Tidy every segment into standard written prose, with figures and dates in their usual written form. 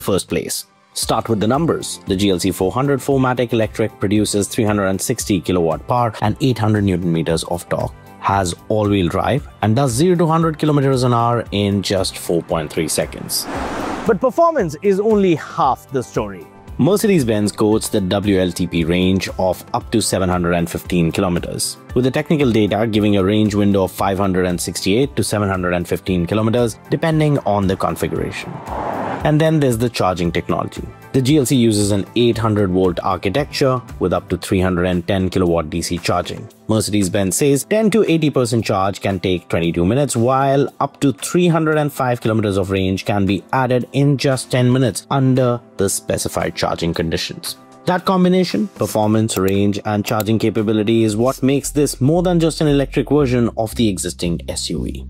first place. Start with the numbers. The GLC 400 4MATIC Electric produces 360 kilowatt power and 800 Newton meters of torque, has all-wheel drive, and does 0 to 100 kilometers an hour in just 4.3 seconds. But performance is only half the story. Mercedes-Benz quotes the WLTP range of up to 715 kilometers, with the technical data giving a range window of 568 to 715 kilometers depending on the configuration. And then there's the charging technology. The GLC uses an 800-volt architecture with up to 310 kilowatt DC charging. Mercedes-Benz says 10 to 80% charge can take 22 minutes, while up to 305 kilometers of range can be added in just 10 minutes under the specified charging conditions. That combination, performance, range, and charging capability, is what makes this more than just an electric version of the existing SUV.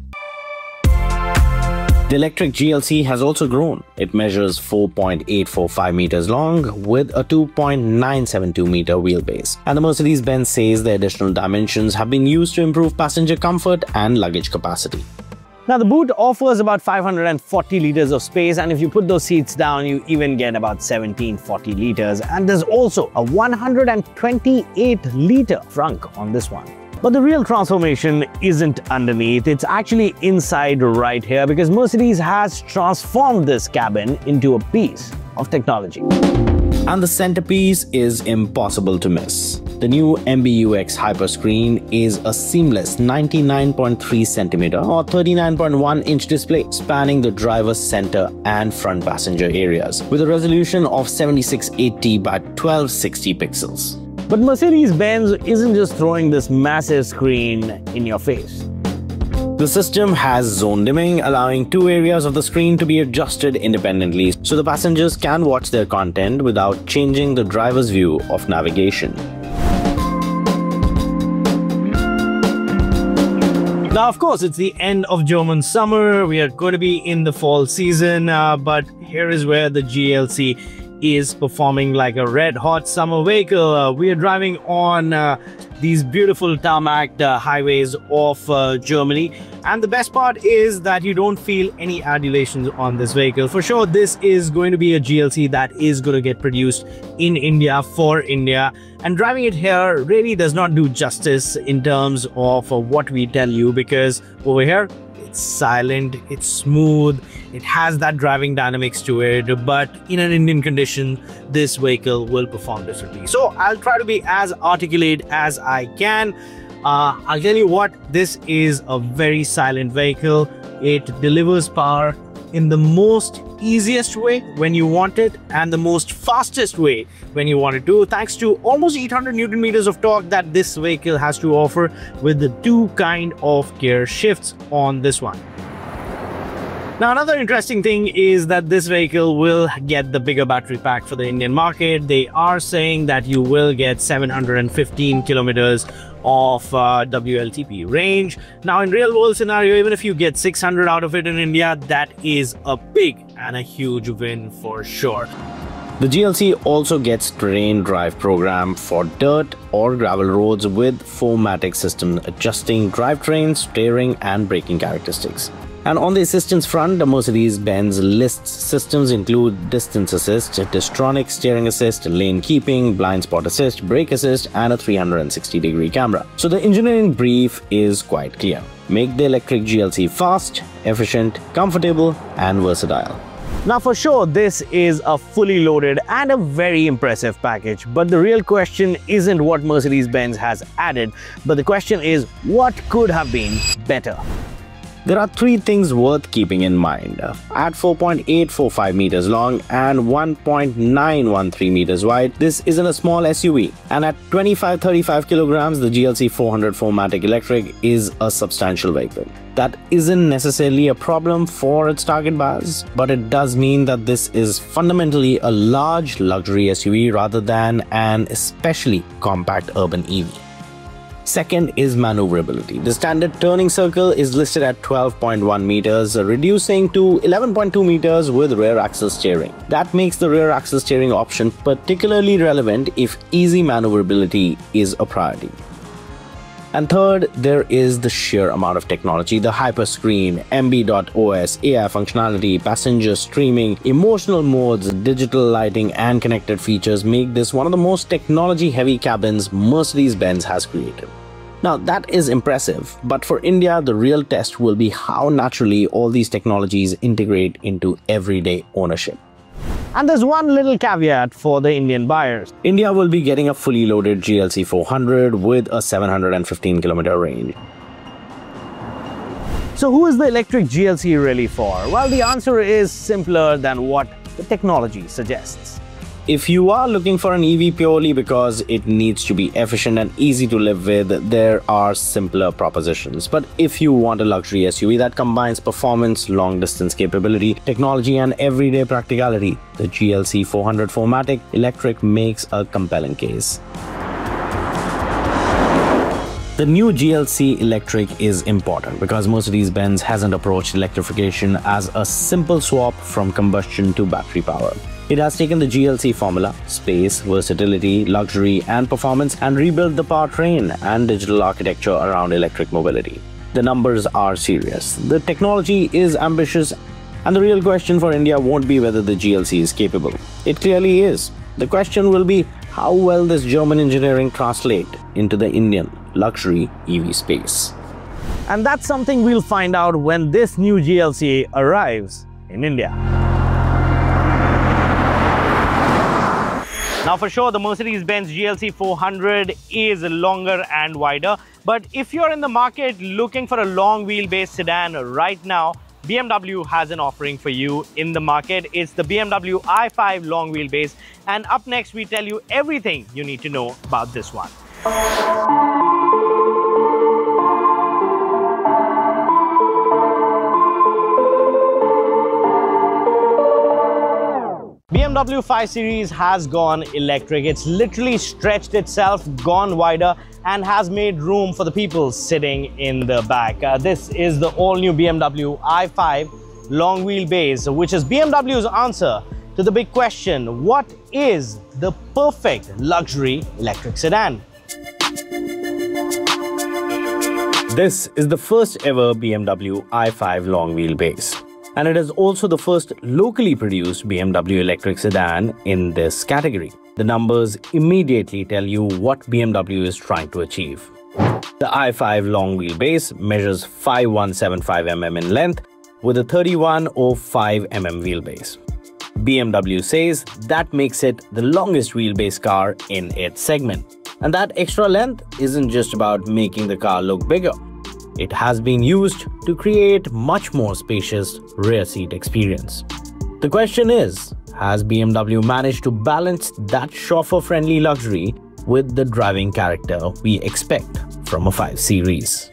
The electric GLC has also grown. It measures 4.845 meters long with a 2.972 meter wheelbase. And the Mercedes-Benz says the additional dimensions have been used to improve passenger comfort and luggage capacity. Now, the boot offers about 540 liters of space, and if you put those seats down, you even get about 1740 liters. And there's also a 128-liter trunk on this one. But the real transformation isn't underneath, it's actually inside right here, because Mercedes has transformed this cabin into a piece of technology. And the centerpiece is impossible to miss. The new MBUX Hyperscreen is a seamless 99.3 centimeter or 39.1 inch display spanning the driver's center and front passenger areas with a resolution of 7680 by 1260 pixels. But Mercedes-Benz isn't just throwing this massive screen in your face. The system has zone dimming, allowing two areas of the screen to be adjusted independently so the passengers can watch their content without changing the driver's view of navigation. Now, of course, it's the end of German summer. We are going to be in the fall season, but here is where the GLC is performing like a red-hot summer vehicle. We are driving on these beautiful tarmac highways of Germany, and the best part is that you don't feel any adulations on this vehicle. For sure, this is going to be a GLC that is going to get produced in India for India, and driving it here really does not do justice in terms of what we tell you, because over here it's silent, it's smooth, it has that driving dynamics to it, but in an Indian condition, this vehicle will perform differently. So I'll try to be as articulate as I can. I'll tell you what, this is a very silent vehicle. It delivers power in the most easiest way when you want it, and the most fastest way when you want it to, thanks to almost 800 Newton meters of torque that this vehicle has to offer with the two kind of gear shifts on this one. Now, another interesting thing is that this vehicle will get the bigger battery pack for the Indian market. They are saying that you will get 715 kilometers of WLTP range. Now, in real world scenario, even if you get 600 out of it in India, that is a big and a huge win for sure. The GLC also gets terrain drive program for dirt or gravel roads with 4MATIC system adjusting drivetrain, steering and braking characteristics. And on the assistance front, the Mercedes-Benz lists systems include distance assist, Distronic steering assist, lane keeping, blind spot assist, brake assist, and a 360-degree camera. So the engineering brief is quite clear. Make the electric GLC fast, efficient, comfortable, and versatile. Now, for sure, this is a fully loaded and a very impressive package. But the real question isn't what Mercedes-Benz has added, but the question is what could have been better. There are three things worth keeping in mind. At 4.845 meters long and 1.913 meters wide, this isn't a small SUV. And at 25-35 kilograms, the GLC 400 4MATIC Electric is a substantial vehicle. That isn't necessarily a problem for its target buyers, but it does mean that this is fundamentally a large luxury SUV rather than an especially compact urban EV. Second is maneuverability. The standard turning circle is listed at 12.1 meters, reducing to 11.2 meters with rear axle steering. That makes the rear axle steering option particularly relevant if easy maneuverability is a priority. And third, there is the sheer amount of technology, the Hyperscreen, MB.OS, AI functionality, passenger streaming, emotional modes, digital lighting, and connected features make this one of the most technology-heavy cabins Mercedes-Benz has created. Now, that is impressive, but for India, the real test will be how naturally all these technologies integrate into everyday ownership. And there's one little caveat for the Indian buyers. India will be getting a fully loaded GLC 400 with a 715-kilometer range. So who is the electric GLC really for? Well, the answer is simpler than what the technology suggests. If you are looking for an EV purely because it needs to be efficient and easy to live with, there are simpler propositions. But if you want a luxury SUV that combines performance, long-distance capability, technology, and everyday practicality, the GLC 400 4MATIC Electric makes a compelling case. The new GLC Electric is important because Mercedes-Benz hasn't approached electrification as a simple swap from combustion to battery power. It has taken the GLC formula, space, versatility, luxury, and performance, and rebuilt the powertrain and digital architecture around electric mobility. The numbers are serious, the technology is ambitious, and the real question for India won't be whether the GLC is capable. It clearly is. The question will be how well this German engineering translates into the Indian luxury EV space. And that's something we'll find out when this new GLC arrives in India. Now, for sure, the Mercedes-Benz GLC 400 is longer and wider. But if you're in the market looking for a long wheelbase sedan right now, BMW has an offering for you in the market. It's the BMW i5 long wheelbase. And up next, we tell you everything you need to know about this one. BMW 5 Series has gone electric. It's literally stretched itself, gone wider, and has made room for the people sitting in the back. This is the all-new BMW i5 long wheelbase, which is BMW's answer to the big question, what is the perfect luxury electric sedan? This is the first ever BMW i5 long wheelbase. And it is also the first locally produced BMW electric sedan in this category. The numbers immediately tell you what BMW is trying to achieve. The i5 long wheelbase measures 5175 mm in length with a 3105 mm wheelbase. BMW says that makes it the longest wheelbase car in its segment. And that extra length isn't just about making the car look bigger. It has been used to create much more spacious rear seat experience. The question is, has BMW managed to balance that chauffeur-friendly luxury with the driving character we expect from a 5 Series?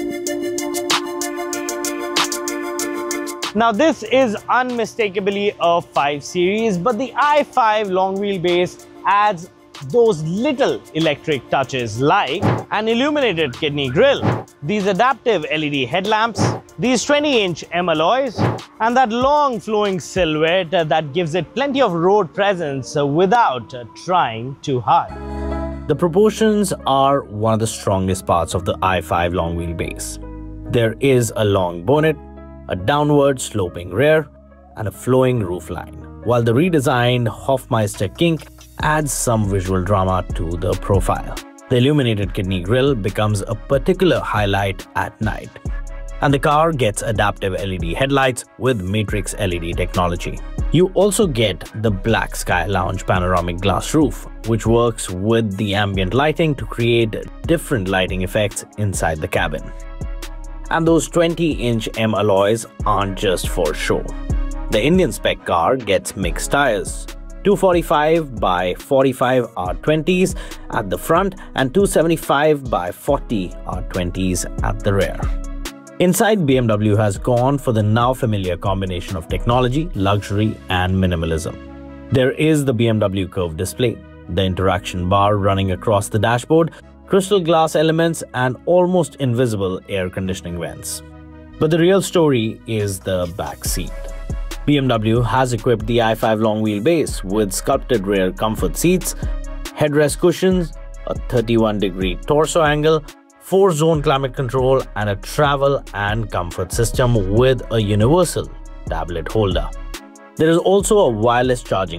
Now, this is unmistakably a 5 Series, but the i5 long wheelbase adds those little electric touches like an illuminated kidney grille, these adaptive LED headlamps, these 20-inch M alloys, and that long flowing silhouette that gives it plenty of road presence without trying too hard. The proportions are one of the strongest parts of the i5 long wheelbase. There is a long bonnet, a downward sloping rear, and a flowing roofline, while the redesigned Hofmeister kink adds some visual drama to the profile. The illuminated kidney grille becomes a particular highlight at night. And the car gets adaptive LED headlights with Matrix LED technology. You also get the Black Sky Lounge panoramic glass roof, which works with the ambient lighting to create different lighting effects inside the cabin. And those 20-inch M alloys aren't just for show. The Indian spec car gets mixed tires. 245 by 45 R20s at the front and 275 by 40 R20s at the rear. Inside, BMW has gone for the now familiar combination of technology, luxury, and minimalism. There is the BMW curved display, the interaction bar running across the dashboard, crystal glass elements, and almost invisible air conditioning vents. But the real story is the back seat. BMW has equipped the i5 long wheelbase with sculpted rear comfort seats, headrest cushions, a 31-degree torso angle, 4-zone climate control, and a travel and comfort system with a universal tablet holder. There is also a wireless charging